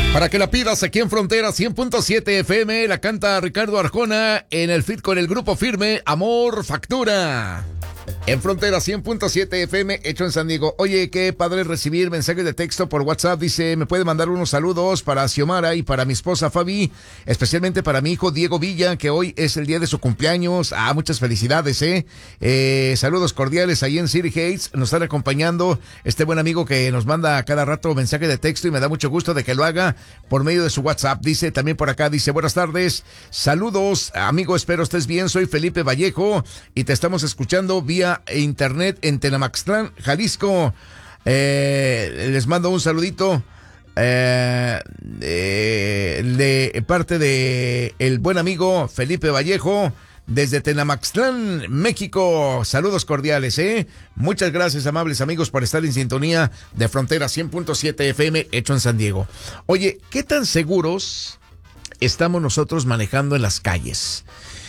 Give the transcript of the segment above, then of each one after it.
Para que la pidas aquí en Frontera 100.7 FM, la canta Ricardo Arjona en el feat con el grupo Firme, Amor Factura. En Frontera 100.7 FM, hecho en San Diego. Oye, qué padre recibir mensajes de texto por WhatsApp. Dice, me puede mandar unos saludos para Xiomara y para mi esposa Fabi, especialmente para mi hijo Diego Villa, que hoy es el día de su cumpleaños. Muchas felicidades, saludos cordiales ahí en City Heights. Nos están acompañando este buen amigo que nos manda a cada rato mensaje de texto y me da mucho gusto de que lo haga por medio de su WhatsApp. Dice también por acá, dice, buenas tardes, saludos, amigo, espero estés bien. Soy Felipe Vallejo y te estamos escuchando vía internet en Tenamaxtlán, Jalisco. Les mando un saludito de parte de el buen amigo Felipe Vallejo desde Tenamaxtlán, México. Saludos cordiales, Muchas gracias, amables amigos, por estar en sintonía de Frontera 100.7 FM, hecho en San Diego. Oye, ¿qué tan seguros estamos nosotros manejando en las calles?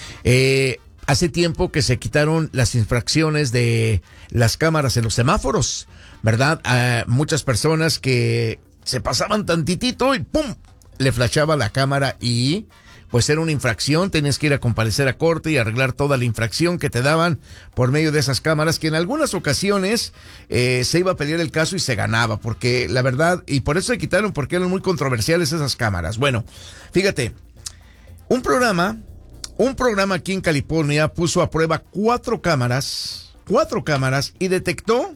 Hace tiempo que se quitaron las infracciones de las cámaras en los semáforos, ¿verdad? Muchas personas que se pasaban tantitito y ¡pum! Le flashaba la cámara y pues era una infracción, tenías que ir a comparecer a corte y arreglar toda la infracción que te daban por medio de esas cámaras, que en algunas ocasiones se iba a pelear el caso y se ganaba, porque la verdad, y por eso se quitaron, porque eran muy controversiales esas cámaras. Bueno, fíjate, un programa aquí en California puso a prueba cuatro cámaras y detectó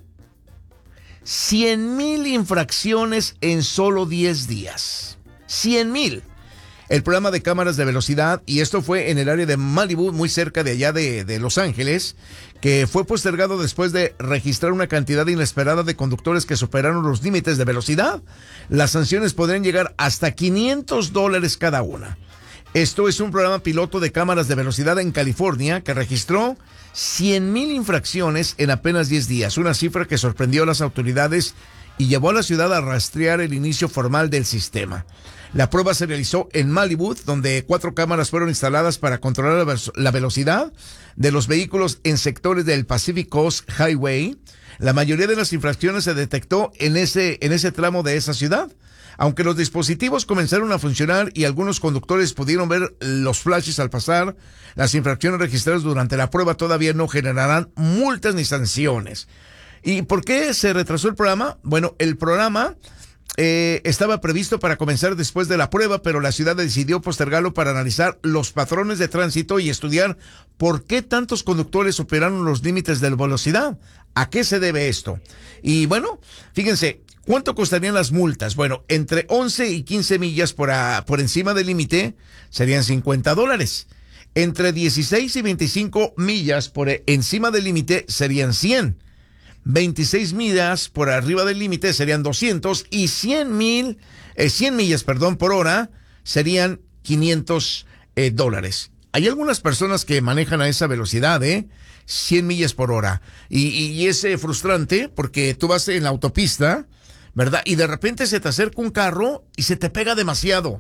100,000 infracciones en solo 10 días. 100,000. El programa de cámaras de velocidad, y esto fue en el área de Malibu, muy cerca de allá de Los Ángeles, que fue postergado después de registrar una cantidad inesperada de conductores que superaron los límites de velocidad. Las sanciones podrían llegar hasta $500 cada una. Esto es un programa piloto de cámaras de velocidad en California que registró 100,000 infracciones en apenas 10 días, una cifra que sorprendió a las autoridades y llevó a la ciudad a rastrear el inicio formal del sistema. La prueba se realizó en Malibu, donde 4 cámaras fueron instaladas para controlar la velocidad de los vehículos en sectores del Pacific Coast Highway. La mayoría de las infracciones se detectó en ese tramo de esa ciudad. Aunque los dispositivos comenzaron a funcionar y algunos conductores pudieron ver los flashes al pasar, las infracciones registradas durante la prueba todavía no generarán multas ni sanciones. ¿Y por qué se retrasó el programa? Bueno, el programa estaba previsto para comenzar después de la prueba, pero la ciudad decidió postergarlo para analizar los patrones de tránsito y estudiar por qué tantos conductores superaron los límites de velocidad. ¿A qué se debe esto? Y bueno, fíjense, ¿cuánto costarían las multas? Bueno, entre 11 y 15 millas por encima del límite serían $50. Entre 16 y 25 millas por encima del límite serían 100. 26 millas por arriba del límite serían 200 y 100 millas por hora serían $500. Hay algunas personas que manejan a esa velocidad, 100 millas por hora. Y es frustrante porque tú vas en la autopista, ¿verdad? Y de repente se te acerca un carro y se te pega demasiado.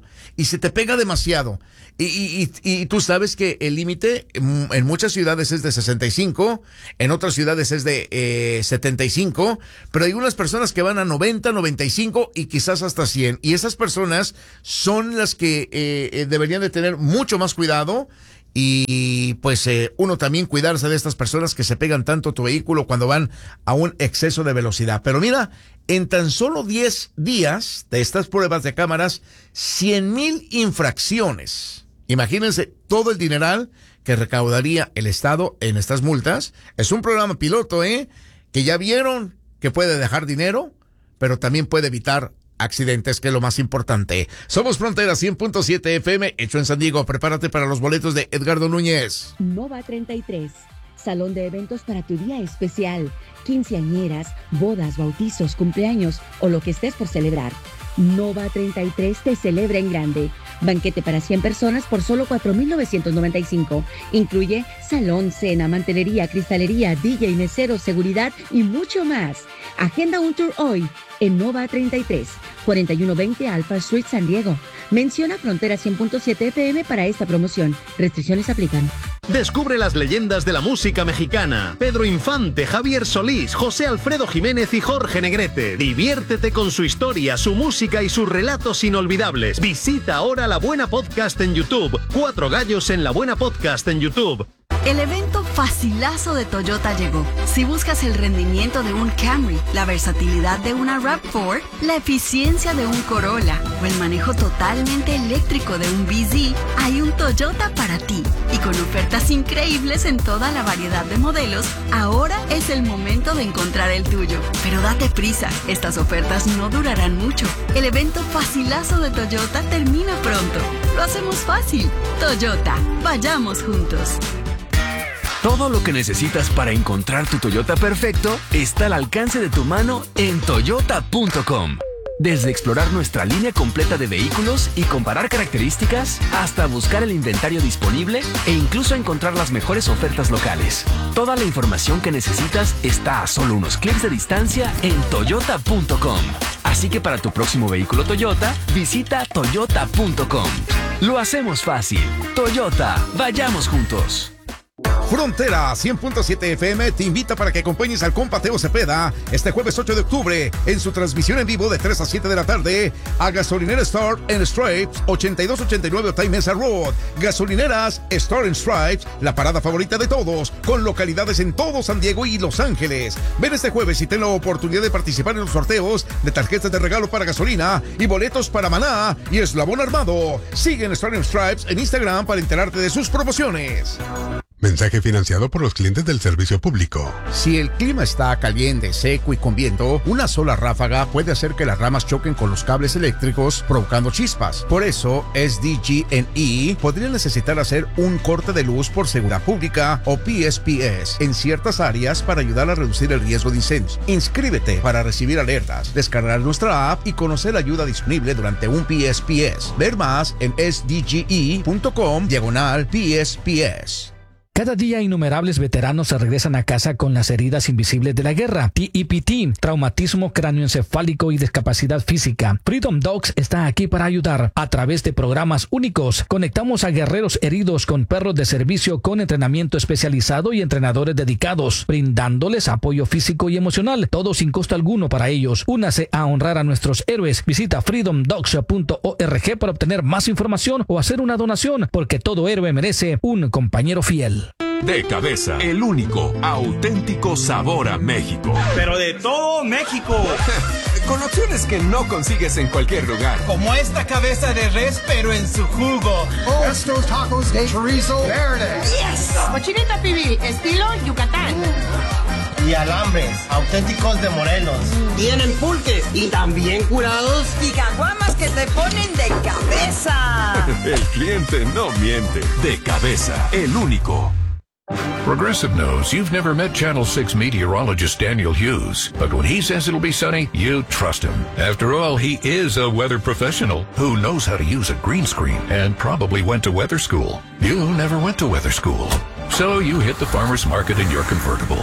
Y tú sabes que el límite en muchas ciudades es de 65, en otras ciudades es de 75, pero hay unas personas que van a 90, 95 y quizás hasta 100. Y esas personas son las que deberían de tener mucho más cuidado. Y pues uno también cuidarse de estas personas que se pegan tanto a tu vehículo cuando van a un exceso de velocidad. Pero mira, en tan solo 10 días de estas pruebas de cámaras, 100,000 infracciones. Imagínense todo el dineral que recaudaría el Estado en estas multas. Es un programa piloto, que ya vieron que puede dejar dinero, pero también puede evitar accidentes, que es lo más importante. Somos Frontera 100.7 FM, hecho en San Diego. Prepárate para los boletos de Edgardo Núñez. Nova 33, salón de eventos para tu día especial, quinceañeras, bodas, bautizos, cumpleaños o lo que estés por celebrar. Nova 33 te celebra en grande. Banquete para 100 personas por solo $4,995. Incluye salón, cena, mantelería, cristalería, DJ, mesero, seguridad y mucho más. Agenda un tour hoy en Nova 33, 4120 Alpha Street, San Diego. Menciona Frontera 100.7 FM para esta promoción. Restricciones aplican. Descubre las leyendas de la música mexicana. Pedro Infante, Javier Solís, José Alfredo Jiménez y Jorge Negrete. Diviértete con su historia, su música y sus relatos inolvidables. Visita ahora La Buena Podcast en YouTube. 4 gallos en La Buena Podcast en YouTube. El evento facilazo de Toyota llegó. Si buscas el rendimiento de un Camry, la versatilidad de una RAV4, la eficiencia de un Corolla o el manejo totalmente eléctrico de un BZ, hay un Toyota para ti. Y con ofertas increíbles en toda la variedad de modelos, ahora es el momento de encontrar el tuyo. Pero date prisa, estas ofertas no durarán mucho. El evento facilazo de Toyota termina pronto. Lo hacemos fácil. Toyota, vayamos juntos. Todo lo que necesitas para encontrar tu Toyota perfecto está al alcance de tu mano en toyota.com. Desde explorar nuestra línea completa de vehículos y comparar características, hasta buscar el inventario disponible e incluso encontrar las mejores ofertas locales. Toda la información que necesitas está a solo unos clics de distancia en toyota.com. Así que para tu próximo vehículo Toyota, visita toyota.com. Lo hacemos fácil. Toyota, vayamos juntos. Frontera 100.7 FM te invita para que acompañes al compa Teo Cepeda este jueves 8 de octubre en su transmisión en vivo de 3 a 7 de la tarde a Gasolinera Star and Stripes 8289 Otay Mesa Road. Gasolineras Star and Stripes, la parada favorita de todos, con localidades en todo San Diego y Los Ángeles. Ven este jueves y ten la oportunidad de participar en los sorteos de tarjetas de regalo para gasolina y boletos para Maná y Eslabón Armado. Sigue en Star and Stripes en Instagram para enterarte de sus promociones. Mensaje financiado por los clientes del servicio público. Si el clima está caliente, seco y con viento, una sola ráfaga puede hacer que las ramas choquen con los cables eléctricos, provocando chispas. Por eso, SDG&E podría necesitar hacer un corte de luz por seguridad pública o PSPS en ciertas áreas para ayudar a reducir el riesgo de incendios. Inscríbete para recibir alertas, descargar nuestra app y conocer la ayuda disponible durante un PSPS. Ver más en sdge.com/PSPS. Cada día innumerables veteranos se regresan a casa con las heridas invisibles de la guerra, TEPT, traumatismo cráneoencefálico y discapacidad física. Freedom Dogs está aquí para ayudar. A través de programas únicos, conectamos a guerreros heridos con perros de servicio con entrenamiento especializado y entrenadores dedicados, brindándoles apoyo físico y emocional, todo sin costo alguno para ellos. Únase a honrar a nuestros héroes. Visita freedomdogs.org para obtener más información o hacer una donación, porque todo héroe merece un compañero fiel. De Cabeza, el único auténtico sabor a México. Pero de todo México. Con opciones que no consigues en cualquier lugar. Como esta cabeza de res, pero en su jugo. Estos tacos de chorizo verde. Yes. Cochinita pibil, estilo Yucatán. Y alambres, auténticos de Morelos. Tienen pulques y también curados. Y caguamas que te ponen de cabeza. El cliente no miente. De Cabeza, el único. Progressive knows you've never met Channel 6 meteorologist Daniel Hughes, but when he says it'll be sunny, you trust him. After all, he is a weather professional who knows how to use a green screen and probably went to weather school. You never went to weather school, so you hit the farmer's market in your convertible.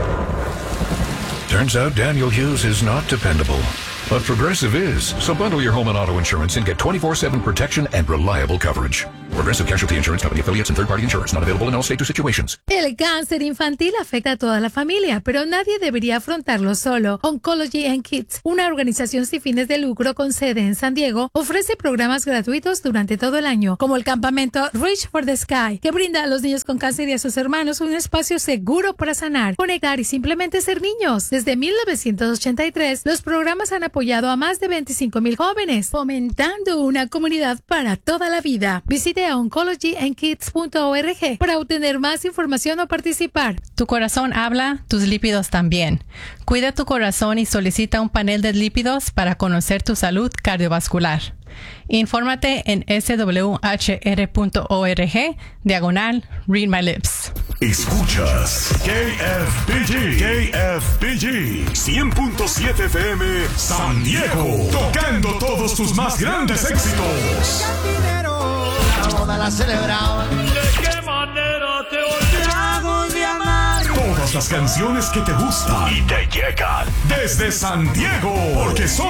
Turns out Daniel Hughes is not dependable, but Progressive is. So bundle your home and auto insurance and get 24/7 protection and reliable coverage. Progressive Casualty Insurance Company, affiliates and third-party insurance, not available in all states or situations. El cáncer infantil afecta a toda la familia, pero nadie debería afrontarlo solo. Oncology and Kids, una organización sin fines de lucro con sede en San Diego, ofrece programas gratuitos durante todo el año, como el campamento Reach for the Sky, que brinda a los niños con cáncer y a sus hermanos un espacio seguro para sanar, conectar y simplemente ser niños. Desde 1983, los programas han apoyado a más de 25,000 jóvenes, fomentando una comunidad para toda la vida. Visite a oncologyandkids.org para obtener más información o participar. Tu corazón habla, tus lípidos también. Cuida tu corazón y solicita un panel de lípidos para conocer tu salud cardiovascular. Infórmate en swhr.org/Read My Lips. Escuchas KFBG 100.7 FM San Diego, tocando todos tus más grandes éxitos. La celebraban. ¿De qué manera te olvidamos de amar? Todas las canciones que te gustan y te llegan desde San Diego, porque son